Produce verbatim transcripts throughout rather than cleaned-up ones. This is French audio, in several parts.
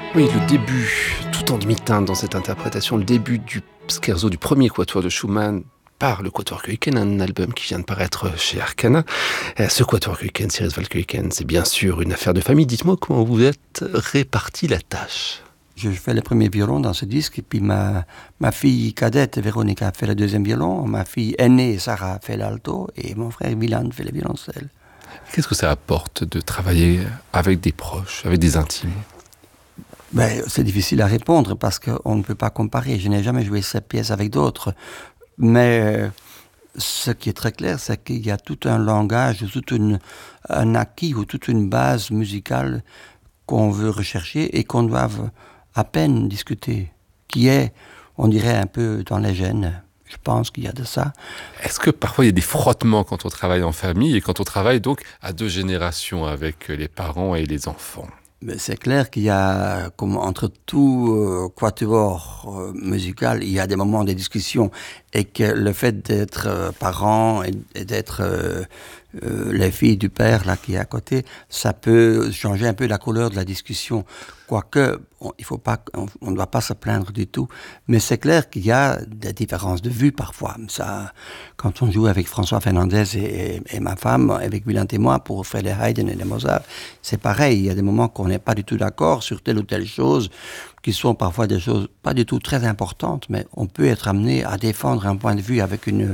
Oui, le début, tout en demi-teinte dans cette interprétation, le début du scherzo du premier quatuor de Schumann par le Quatuor Kuijken, un album qui vient de paraître chez Arcana. Ce Quatuor Kuijken, Cyrus Valkuyken, c'est bien sûr une affaire de famille. Dites-moi comment vous êtes réparti la tâche. Je fais le premier violon dans ce disque, et puis ma, ma fille cadette, Véronica, a fait le deuxième violon, ma fille aînée, Sarah, a fait l'alto, et mon frère Milan fait le violoncelle. Qu'est-ce que ça apporte de travailler avec des proches, avec des intimes ? Ben, c'est difficile à répondre parce qu'on ne peut pas comparer. Je n'ai jamais joué cette pièce avec d'autres. Mais ce qui est très clair, c'est qu'il y a tout un langage, tout une, un acquis ou toute une base musicale qu'on veut rechercher et qu'on doit à peine discuter, qui est, on dirait, un peu dans les gènes. Je pense qu'il y a de ça. Est-ce que parfois il y a des frottements quand on travaille en famille et quand on travaille donc à deux générations avec les parents et les enfants ? Mais c'est clair qu'il y a, comme entre tout euh, quatuor euh, musical, il y a des moments de discussion et que le fait d'être euh, parent et, et d'être euh, euh, les filles du père là qui est à côté, ça peut changer un peu la couleur de la discussion. Quoique, on, il faut pas, on ne doit pas se plaindre du tout. Mais c'est clair qu'il y a des différences de vue parfois. Ça, quand on joue avec François Fernandez et, et, et ma femme, avec Milan et moi, pour faire les Haydn et les Mozart, c'est pareil. Il y a des moments qu'on n'est pas du tout d'accord sur telle ou telle chose, qui sont parfois des choses pas du tout très importantes, mais on peut être amené à défendre un point de vue avec une...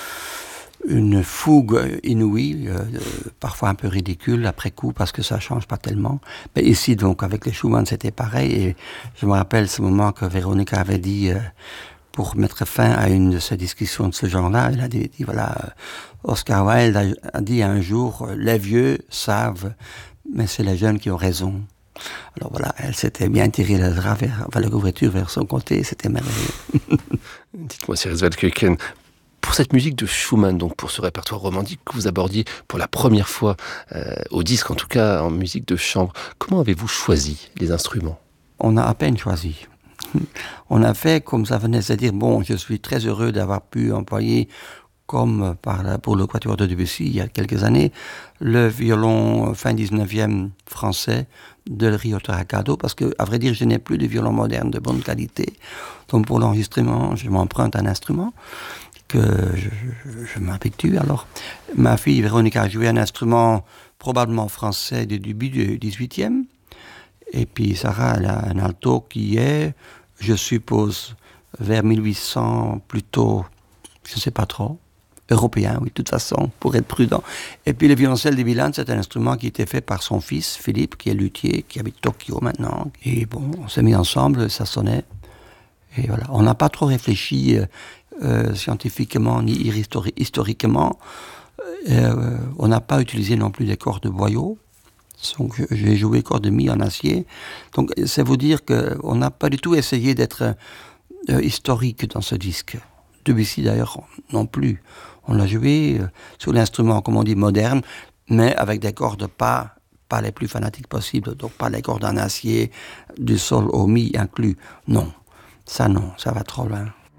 une fougue inouïe, euh, parfois un peu ridicule après coup parce que ça change pas tellement. Mais ici, donc, avec les Schumann, c'était pareil. Et je me rappelle ce moment que Véronica avait dit, euh, pour mettre fin à une de ces discussions de ce genre-là, elle a dit, dit voilà, Oscar Wilde a, a dit un jour, les vieux savent, mais c'est les jeunes qui ont raison. Alors voilà, elle s'était bien tirée le drap vers, vers la couverture vers son côté, c'était merveilleux. Dites-moi, Cyrus Valkuyken, pour cette musique de Schumann, donc pour ce répertoire romantique que vous abordiez pour la première fois euh, au disque, en tout cas en musique de chambre, comment avez-vous choisi les instruments ? On a à peine choisi. On a fait comme ça venait, c'est-à-dire, bon, je suis très heureux d'avoir pu employer, comme par la, pour le quatuor de Debussy il y a quelques années, le violon fin dix-neuvième français de Rio Taracado, parce que, à vrai dire, je n'ai plus de violon moderne de bonne qualité. Donc pour l'enregistrement, je m'emprunte un instrument que je, je, je m'habitue. Alors, ma fille Véronica a joué un instrument probablement français du début du dix-huitième, et puis Sarah, elle a un alto qui est, je suppose, vers mille huit cents, plutôt, je ne sais pas trop, européen, oui, de toute façon, pour être prudent. Et puis le violoncelle de Milan, c'est un instrument qui était fait par son fils, Philippe, qui est luthier, qui habite Tokyo maintenant. Et bon, on s'est mis ensemble, ça sonnait. Et voilà, on n'a pas trop réfléchi euh, euh, scientifiquement ni histori- historiquement. Euh, on n'a pas utilisé non plus des cordes de boyau. Donc, j'ai joué cordes de mi en acier. Donc, c'est vous dire qu'on n'a pas du tout essayé d'être euh, historique dans ce disque. Debussy, d'ailleurs, non plus. On l'a joué euh, sur l'instrument, comme on dit, moderne, mais avec des cordes pas, pas les plus fanatiques possibles. Donc, pas les cordes en acier, du sol au mi inclus. Non, ça non, ça va trop loin.